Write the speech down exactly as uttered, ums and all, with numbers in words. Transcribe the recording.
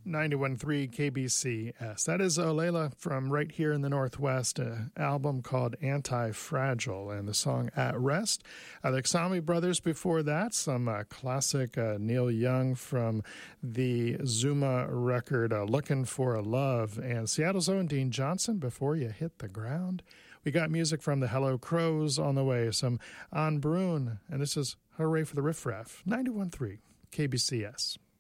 ninety-one point three K B C S. That is Olela from right here in the Northwest, an album called Anti-Fragile, and the song At Rest. Uh, the Ksami Brothers before that, some uh, classic uh, Neil Young from the Zuma record, uh, Looking for a Love, and Seattle's own Dean Johnson, Before You Hit the Ground. We got music from the Hello Crows on the way, some An Brun, and this is Hooray for the Riff Raff, ninety-one point three K B C S.